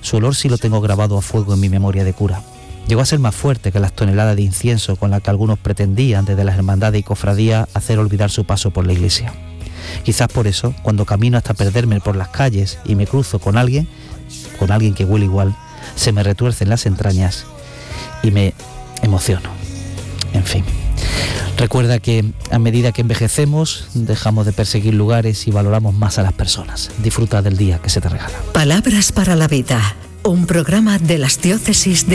Su olor sí lo tengo grabado a fuego en mi memoria de cura. Llegó a ser más fuerte que las toneladas de incienso con las que algunos pretendían desde las hermandades y cofradías hacer olvidar su paso por la iglesia. Quizás por eso, cuando camino hasta perderme por las calles y me cruzo con alguien que huele igual, se me retuercen las entrañas y me emociono. En fin, recuerda que a medida que envejecemos, dejamos de perseguir lugares y valoramos más a las personas. Disfruta del día que se te regala. Palabras para la vida, un programa de las diócesis de